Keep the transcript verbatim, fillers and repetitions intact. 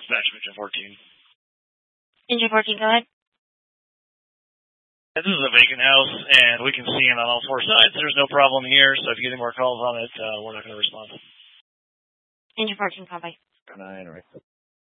Dispatch Engine fourteen. Engine fourteen, go ahead. This is a vacant house, and we can see in on all four sides. There's no problem here, so if you get any more calls on it, uh, we're not going to respond. Engine fourteen, copy. Nine, right.